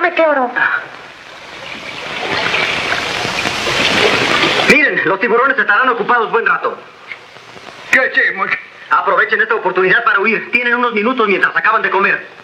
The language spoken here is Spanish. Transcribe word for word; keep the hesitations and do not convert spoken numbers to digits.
meteoro. Miren, los tiburones estarán ocupados buen rato. ¿Qué hacemos? Aprovechen esta oportunidad para huir. Tienen unos minutos mientras acaban de comer.